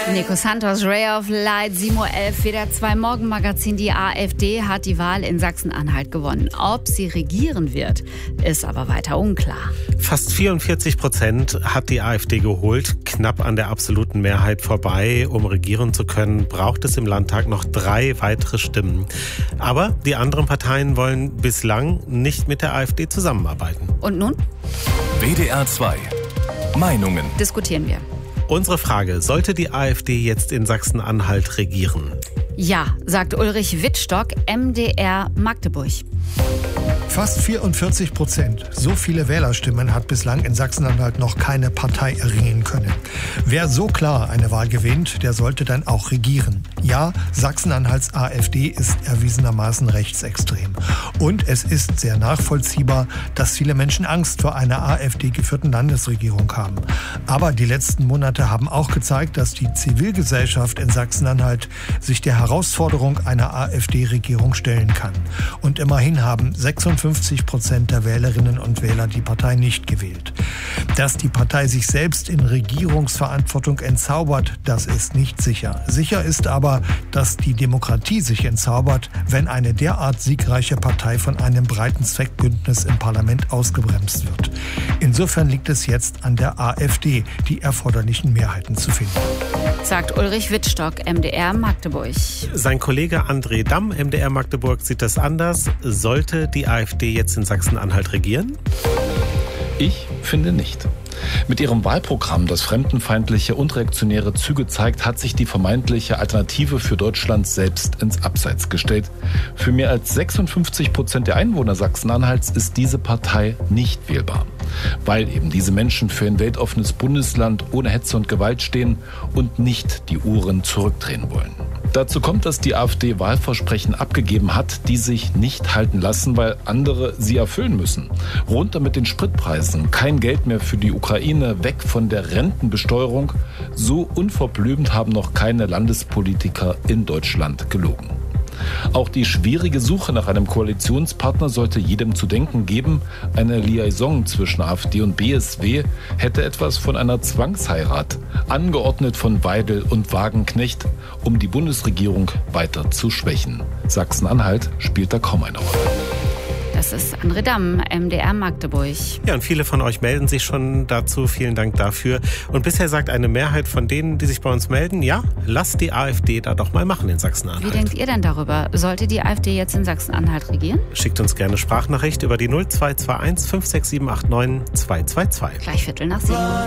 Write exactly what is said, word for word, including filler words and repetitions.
Nico Santos, Ray of Light, sieben Uhr elf, W D R zwei Morgenmagazin. Die AfD hat die Wahl in Sachsen-Anhalt gewonnen. Ob sie regieren wird, ist aber weiter unklar. Fast vierundvierzig Prozent hat die AfD geholt, knapp an der absoluten Mehrheit vorbei. Um regieren zu können, braucht es im Landtag noch drei weitere Stimmen. Aber die anderen Parteien wollen bislang nicht mit der AfD zusammenarbeiten. Und nun? W D R zwei Meinungen. Diskutieren wir. Unsere Frage: Sollte die AfD jetzt in Sachsen-Anhalt regieren? Ja, sagt Ulrich Wittstock, M D R Magdeburg. Fast vierundvierzig Prozent. So viele Wählerstimmen hat bislang in Sachsen-Anhalt noch keine Partei erringen können. Wer so klar eine Wahl gewinnt, der sollte dann auch regieren. Ja, Sachsen-Anhalts AfD ist erwiesenermaßen rechtsextrem. Und es ist sehr nachvollziehbar, dass viele Menschen Angst vor einer AfD-geführten Landesregierung haben. Aber die letzten Monate haben auch gezeigt, dass die Zivilgesellschaft in Sachsen-Anhalt sich der Herausforderung einer AfD-Regierung stellen kann. Und immerhin haben sechsundfünfzig Prozent der Wählerinnen und Wähler die Partei nicht gewählt. Dass die Partei sich selbst in Regierungsverantwortung entzaubert, das ist nicht sicher. Sicher ist aber, dass die Demokratie sich entzaubert, wenn eine derart siegreiche Partei von einem breiten Zweckbündnis im Parlament ausgebremst wird. Insofern liegt es jetzt an der AfD, die erforderlichen Mehrheiten zu finden. Sagt Ulrich Wittstock, M D R Magdeburg. Sein Kollege André Damm, M D R Magdeburg, sieht das anders. Sollte die AfD jetzt in Sachsen-Anhalt regieren? Ich finde nicht. Mit ihrem Wahlprogramm, das fremdenfeindliche und reaktionäre Züge zeigt, hat sich die vermeintliche Alternative für Deutschland selbst ins Abseits gestellt. Für mehr als sechsundfünfzig Prozent der Einwohner Sachsen-Anhalts ist diese Partei nicht wählbar, weil eben diese Menschen für ein weltoffenes Bundesland ohne Hetze und Gewalt stehen und nicht die Uhren zurückdrehen wollen. Dazu kommt, dass die AfD Wahlversprechen abgegeben hat, die sich nicht halten lassen, weil andere sie erfüllen müssen. Runter mit den Spritpreisen, kein Geld mehr für die Ukraine, weg von der Rentenbesteuerung. So unverblümt haben noch keine Landespolitiker in Deutschland gelogen. Auch die schwierige Suche nach einem Koalitionspartner sollte jedem zu denken geben. Eine Liaison zwischen AfD und B S W hätte etwas von einer Zwangsheirat, angeordnet von Weidel und Wagenknecht, um die Bundesregierung weiter zu schwächen. Sachsen-Anhalt spielt da kaum eine Rolle. Das ist André Damm, M D R Magdeburg. Ja, und viele von euch melden sich schon dazu. Vielen Dank dafür. Und bisher sagt eine Mehrheit von denen, die sich bei uns melden, ja, lasst die AfD da doch mal machen in Sachsen-Anhalt. Wie denkt ihr denn darüber? Sollte die AfD jetzt in Sachsen-Anhalt regieren? Schickt uns gerne Sprachnachricht über die null zwei zwei eins fünf sechs sieben acht neun zwei zwei zwei. Gleich Viertel nach sieben.